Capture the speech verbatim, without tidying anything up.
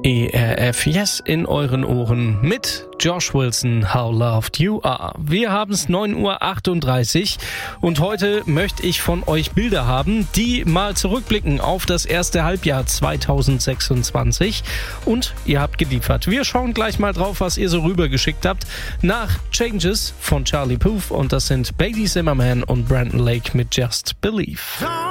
E R F Yes in euren Ohren mit Josh Wilson, How Loved You Are. Wir haben es neun Uhr achtunddreißig und heute möchte ich von euch Bilder haben, die mal zurückblicken auf das erste Halbjahr zweitausendsechsundzwanzig und ihr habt geliefert. Wir schauen gleich mal drauf, was ihr so rübergeschickt habt nach Changes von Charlie Puth und das sind Baby Zimmerman und Brandon Lake mit Just Believe.